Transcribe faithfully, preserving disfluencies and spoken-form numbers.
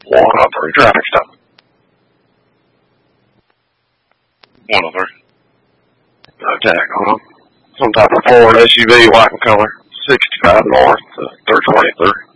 one oh three, traffic stop. one oh three. No tag on them. Some type of Ford S U V, white in color. sixty-five north, uh, three twenty-three.